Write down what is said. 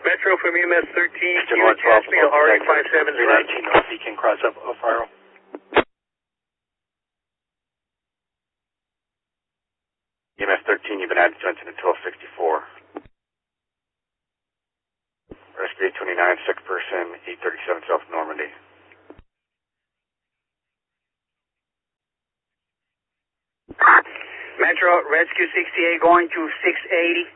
Metro from EMS 13, can you 112, attach me to RA570? 319 North Beacon, cross up O'Farrell. EMS 13, you've been added to incident 1264. Rescue 829, sick person, 837 South Normandy. Metro, Rescue 68 going to 680.